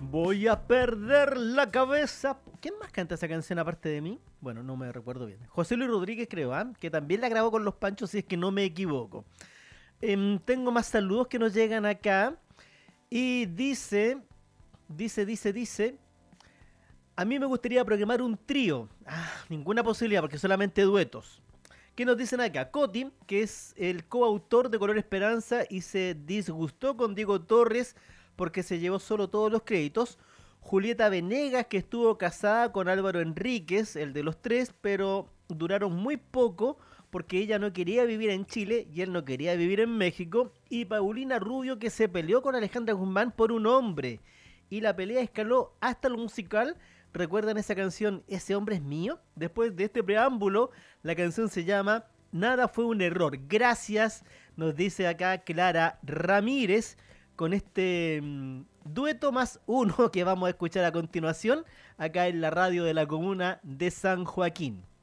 Voy a perder la cabeza. ¿Quién más canta esa canción aparte de mí? Bueno, no me recuerdo bien. José Luis Rodríguez creo, ¿ah? Que también la grabó con Los Panchos, si es que no me equivoco. Tengo más saludos que nos llegan acá. Y dice, a mí me gustaría programar un trío. Ninguna posibilidad porque solamente duetos. ¿Qué nos dicen acá? Coti, que es el coautor de Color Esperanza y se disgustó con Diego Torres porque se llevó solo todos los créditos. Julieta Venegas, que estuvo casada con Álvaro Enríquez, el de los tres, pero duraron muy poco porque ella no quería vivir en Chile y él no quería vivir en México. Y Paulina Rubio, que se peleó con Alejandra Guzmán por un hombre. Y la pelea escaló hasta el musical. ¿Recuerdan esa canción Ese hombre es mío? Después de este preámbulo, la canción se llama Nada fue un error. Gracias, nos dice acá Clara Ramírez, con este dueto más uno que vamos a escuchar a continuación, acá en la radio de la comuna de San Joaquín.